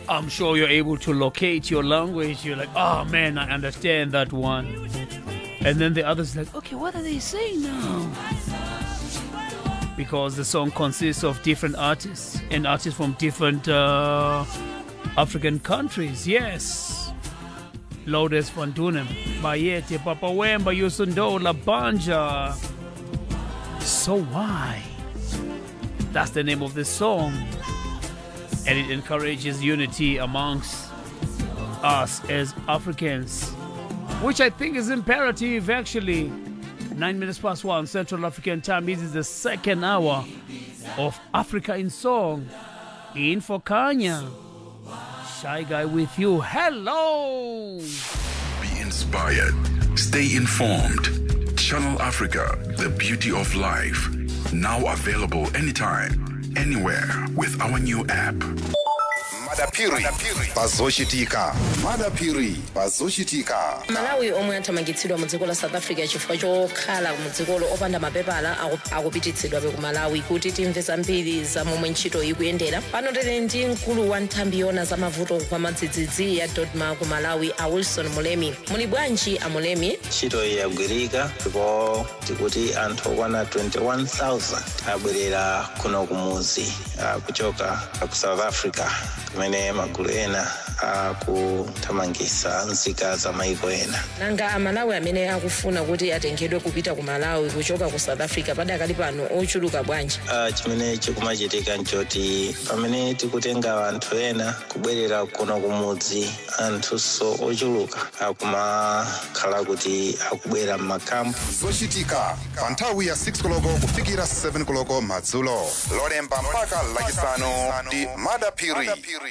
I'm sure you're able to locate your language. You're like, oh man, I understand that one. And then the other's like, okay, what are they saying now? Because the song consists of different artists and artists from different African countries. Yes. Lourdes Van Dunem, Bayete, Papa Wemba, Yusundola, Banja. So why? That's the name of the song. And it encourages unity amongst us as Africans, which I think is imperative actually. 9 minutes past 1 Central African Time. This is the second hour of Africa in Song. In for Kanya. Shy Guy with you. Hello! Be inspired. Stay informed. Channel Africa, the beauty of life. Now available anytime, anywhere with our new app. Madapiri pazoshitika. Madapiri pazoshitika. Malawi omwe athamangitsidwa mu dziko la South Africa chifukwa chokhala mu dzikolo opanda mapepala akupititsidwa ku Malawi kuti timve zambiri za momwe ntchito ikuyendera. Pano tili ndi mkulu wa nthambi yona za mavuto kwa madzidzidzi ya Dodma ku Malawi, a Wilson Mulemi. Muli bwanji a Mulemi? Ntchito yagwirika ndipo tikuti anthu okwana 21,000 abwerera kuno kumuzi kuchoka ku South Africa. Kumene magulu ena akuthamangisa nzika za maiko ena. Nanga amalawi amene akufuna kuti atengedwe kupita ku Malawi kuchoka ku South Africa padakali pano ochuluka bwanji? Chimene chikumachitika nchoti pamene tikutenga anthu ena kubwerera kuno kumudzi, anthuso ochuluka akumakhala kuti akubwera m'makampu. Zoshitika pa nthawi ya 6 koloko kufikira 7 koloko madzulo. Lolemba mpaka lachisanu ndi Madapiri.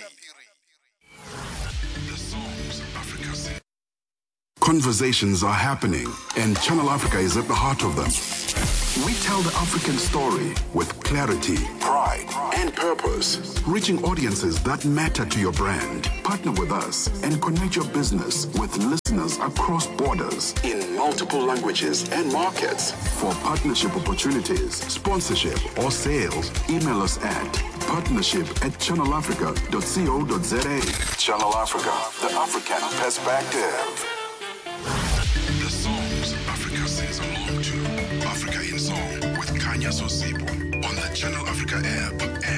Conversations are happening, and Channel Africa is at the heart of them. We tell the African story with clarity, pride, and purpose, reaching audiences that matter to your brand. Partner with us and connect your business with listeners across borders in multiple languages and markets. For partnership opportunities, sponsorship, or sales, email us at partnership@channelafrica.co.za. Channel Africa, the African perspective. The songs Africa sings along to. Africa in Song with Kanya Sosipo on the Channel Africa app